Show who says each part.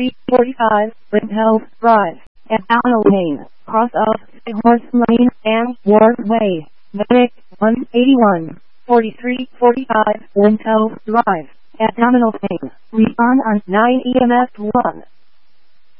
Speaker 1: 4345 Windhells Drive, at Downell Lane, cross of Horse Lane and Ward Way, Medic 181, 4345 Windhells Drive, at Downell Lane. Respond on 9 EMS 1.